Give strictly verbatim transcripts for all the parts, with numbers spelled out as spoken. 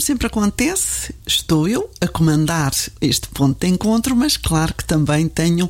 sempre acontece, estou eu a comandar este ponto de encontro, mas claro que também tenho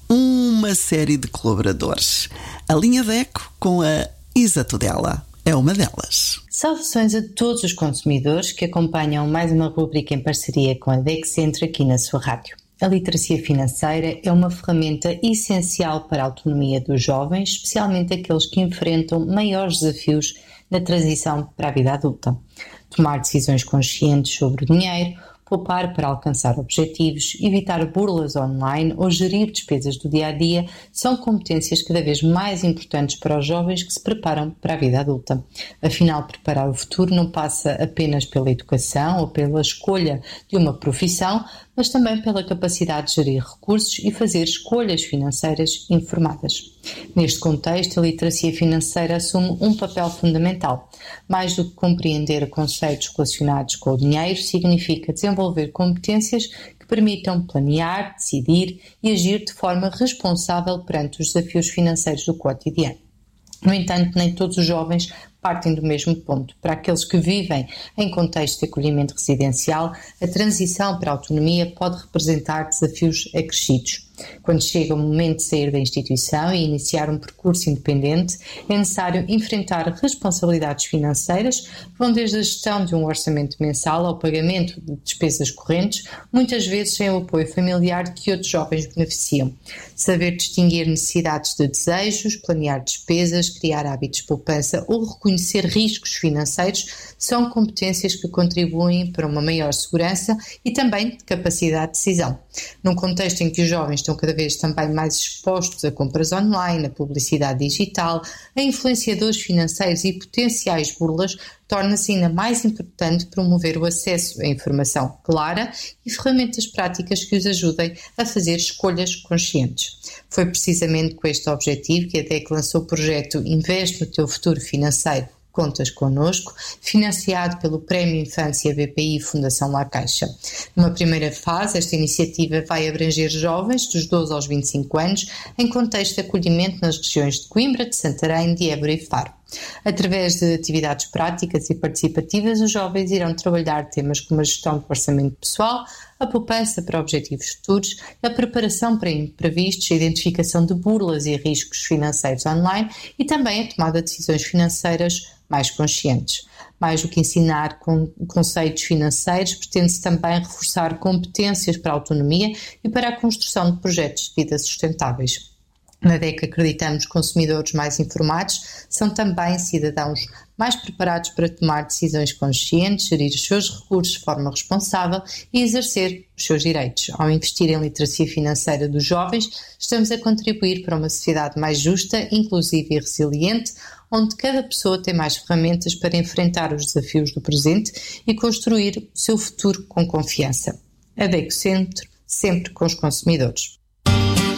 uma série de colaboradores. A linha DECO com a Isa Tudela é uma delas. Saudações a todos os consumidores que acompanham mais uma rubrica em parceria com a DECO Centro aqui na sua rádio. A literacia financeira é uma ferramenta essencial para a autonomia dos jovens, especialmente aqueles que enfrentam maiores desafios na transição para a vida adulta. Tomar decisões conscientes sobre o dinheiro, poupar para alcançar objetivos, evitar burlas online ou gerir despesas do dia-a-dia são competências cada vez mais importantes para os jovens que se preparam para a vida adulta. Afinal, preparar o futuro não passa apenas pela educação ou pela escolha de uma profissão, mas também pela capacidade de gerir recursos e fazer escolhas financeiras informadas. Neste contexto, a literacia financeira assume um papel fundamental. Mais do que compreender conceitos relacionados com o dinheiro, significa desenvolver competências que permitam planear, decidir e agir de forma responsável perante os desafios financeiros do cotidiano. No entanto, nem todos os jovens partem do mesmo ponto. Para aqueles que vivem em contexto de acolhimento residencial, a transição para a autonomia pode representar desafios acrescidos. Quando chega o momento de sair da instituição e iniciar um percurso independente, é necessário enfrentar responsabilidades financeiras que vão desde a gestão de um orçamento mensal ao pagamento de despesas correntes, muitas vezes sem o apoio familiar de que outros jovens beneficiam. Saber distinguir necessidades de desejos, planear despesas, criar hábitos de poupança ou reconhecer riscos financeiros são competências que contribuem para uma maior segurança e também de capacidade de decisão. Num contexto em que os jovens estão cada vez também mais expostos a compras online, a publicidade digital, a influenciadores financeiros e potenciais burlas, torna-se ainda mais importante promover o acesso à informação clara e ferramentas práticas que os ajudem a fazer escolhas conscientes. Foi precisamente com este objetivo que a DECO lançou o projeto Investe no Teu Futuro Financeiro, Contas Connosco, financiado pelo Prémio Infância B P I Fundação La Caixa. Numa primeira fase, esta iniciativa vai abranger jovens dos doze aos vinte e cinco anos em contexto de acolhimento nas regiões de Coimbra, de Santarém, de Évora e Faro. Através de atividades práticas e participativas, os jovens irão trabalhar temas como a gestão do orçamento pessoal, a poupança para objetivos futuros, a preparação para imprevistos, a identificação de burlas e riscos financeiros online e também a tomada de decisões financeiras mais conscientes. Mais do que ensinar com conceitos financeiros, pretende-se também reforçar competências para a autonomia e para a construção de projetos de vida sustentáveis. Na DECO acreditamos que consumidores mais informados são também cidadãos mais preparados para tomar decisões conscientes, gerir os seus recursos de forma responsável e exercer os seus direitos. Ao investir em literacia financeira dos jovens, estamos a contribuir para uma sociedade mais justa, inclusiva e resiliente, onde cada pessoa tem mais ferramentas para enfrentar os desafios do presente e construir o seu futuro com confiança. A DECO Centro, sempre com os consumidores.